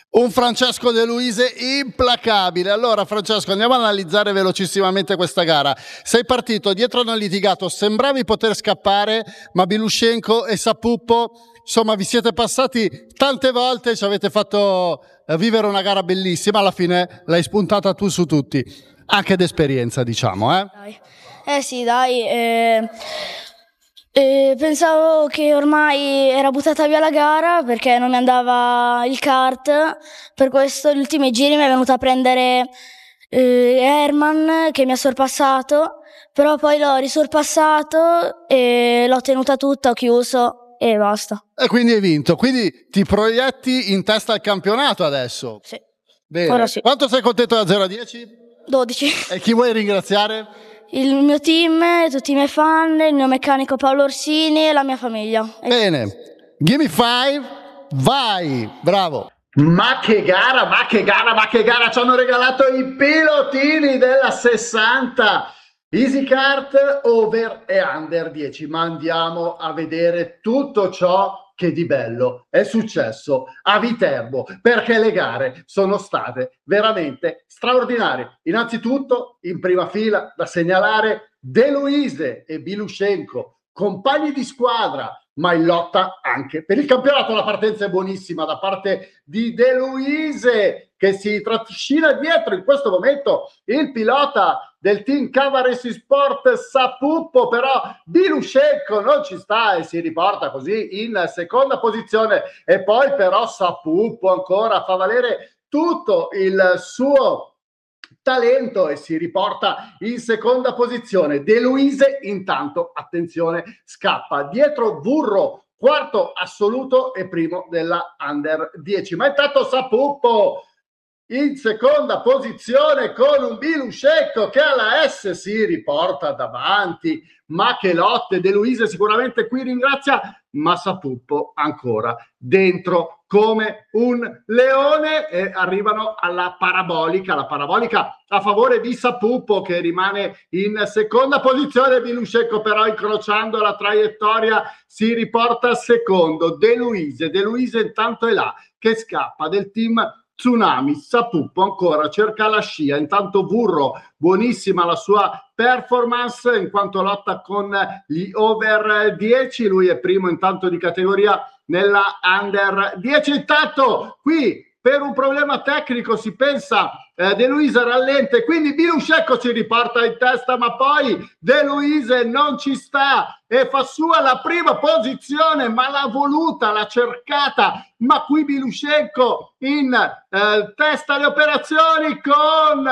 Un Francesco De Luise implacabile. Allora Francesco, andiamo ad analizzare velocissimamente questa gara. Sei partito, dietro hanno litigato, sembravi poter scappare, ma Bilushenko e Sapuppo, insomma, vi siete passati tante volte, ci avete fatto vivere una gara bellissima, alla fine l'hai spuntata tu su tutti, anche d'esperienza, diciamo. Dai. Sì, dai. Pensavo che ormai era buttata via la gara perché non mi andava il kart, per questo gli ultimi giri mi è venuto a prendere Herman che mi ha sorpassato, però poi l'ho risorpassato e l'ho tenuta tutta, ho chiuso e basta. E quindi hai vinto, quindi ti proietti in testa al campionato adesso? Sì. Bene. Ora sì. Quanto sei contento da 0 a 10? 12. E chi vuoi ringraziare? Il mio team, tutti i miei fan, il mio meccanico Paolo Orsini e la mia famiglia. Bene, gimme 5, vai, bravo. Ma che gara, ma che gara, ma che gara, ci hanno regalato i pilotini della 60 Easy Kart over e under 10, ma andiamo a vedere tutto ciò che di bello è successo a Viterbo, perché le gare sono state veramente straordinarie. Innanzitutto, in prima fila da segnalare De Luise e Bilushenko, compagni di squadra, ma in lotta anche per il campionato. La partenza è buonissima da parte di De Luise, che si trascina dietro in questo momento il pilota del team Cava Racing Sport Sapuppo, però Bilushenko non ci sta e si riporta così in seconda posizione, e poi però Sapuppo ancora fa valere tutto il suo talento e si riporta in seconda posizione. De Luise intanto, attenzione, scappa dietro Burro, quarto assoluto e primo della under 10, ma intanto Sapuppo in seconda posizione con un Bilushenko che alla S si riporta davanti. Ma che lotte! De Luise sicuramente qui ringrazia, ma Sapuppo ancora dentro come un leone, e arrivano alla parabolica, la parabolica a favore di Sapuppo che rimane in seconda posizione. Bilushenko però, incrociando la traiettoria, si riporta secondo. De Luise intanto è là che scappa del team Tsunami. Sapuppo ancora cerca la scia, intanto Burro, buonissima la sua performance in quanto lotta con gli over 10, lui è primo intanto di categoria nella under 10. Intanto qui per un problema tecnico si pensa De Luise rallenta e quindi Bilushenko si riporta in testa, ma poi De Luise non ci sta e fa sua la prima posizione, ma l'ha voluta, l'ha cercata, ma qui Bilushenko in testa alle operazioni con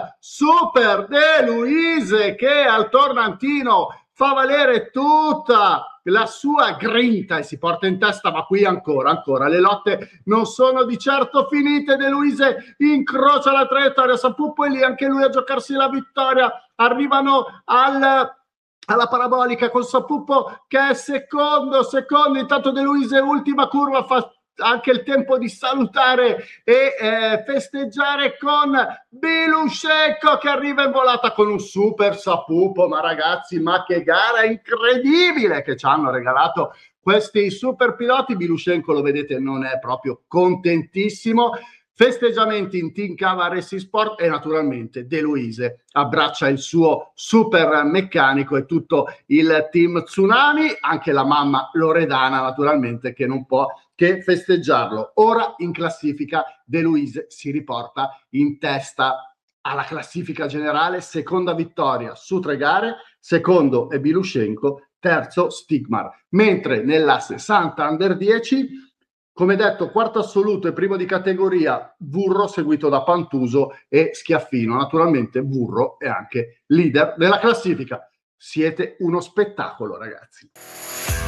Super De Luise che al tornantino fa valere tutta la sua grinta e si porta in testa, ma qui ancora le lotte non sono di certo finite. De Luise incrocia la traiettoria, Sapuppo è lì anche lui a giocarsi la vittoria, arrivano alla parabolica con Sapuppo che è secondo, intanto De Luise ultima curva fa anche il tempo di salutare e festeggiare con Bilushenko che arriva in volata con un super Sapuppo. Ma ragazzi, ma che gara incredibile che ci hanno regalato questi super piloti. Bilushenko, lo vedete, non è proprio contentissimo. Festeggiamenti in Team Cava Racing Sport e naturalmente De Luise abbraccia il suo super meccanico e tutto il team Tsunami, anche la mamma Loredana naturalmente che non può che festeggiarlo. Ora in classifica De Luise si riporta in testa alla classifica generale, seconda vittoria su 3 gare, secondo è Bilushenko, terzo Stigmar, mentre nella 60 under 10, come detto, quarto assoluto e primo di categoria Burro, seguito da Pantuso e Schiaffino. Naturalmente Burro è anche leader della classifica. Siete uno spettacolo, ragazzi.